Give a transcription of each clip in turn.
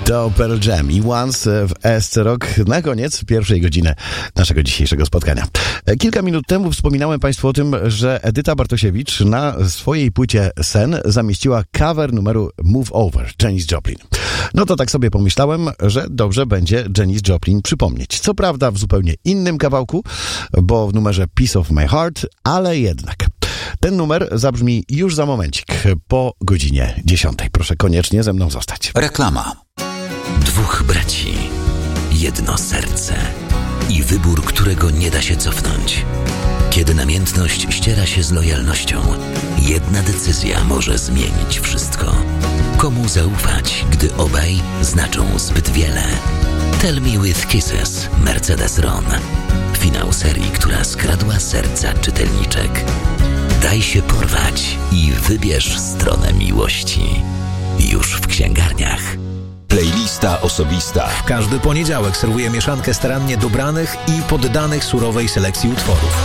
To Pearl Jam i Once w ESC Rock na koniec pierwszej godziny naszego dzisiejszego spotkania. Kilka minut temu wspominałem Państwu o tym, że Edyta Bartosiewicz na swojej płycie Sen zamieściła cover numeru Move Over, Janis Joplin. No to tak sobie pomyślałem, że dobrze będzie Janis Joplin przypomnieć. Co prawda w zupełnie innym kawałku, bo w numerze Piece of My Heart, ale jednak. Ten numer zabrzmi już za momencik, po godzinie 10. Proszę koniecznie ze mną zostać. Reklama. Dwóch braci, jedno serce i wybór, którego nie da się cofnąć. Kiedy namiętność ściera się z lojalnością, jedna decyzja może zmienić wszystko. Komu zaufać, gdy obaj znaczą zbyt wiele? Tell Me With Kisses, Mercedes Ron. Finał serii, która skradła serca czytelniczek. Daj się porwać i wybierz stronę miłości. Już w księgarniach. Playlista osobista. W każdy poniedziałek serwuję mieszankę starannie dobranych i poddanych surowej selekcji utworów.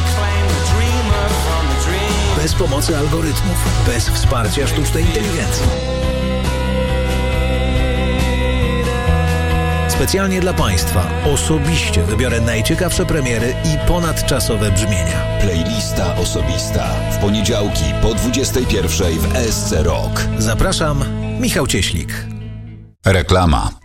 Bez pomocy algorytmów, bez wsparcia sztucznej inteligencji. Specjalnie dla Państwa osobiście wybiorę najciekawsze premiery i ponadczasowe brzmienia. Playlista osobista. W poniedziałki po 21:00 w ESC Rock. Zapraszam, Michał Cieślik. Reklama.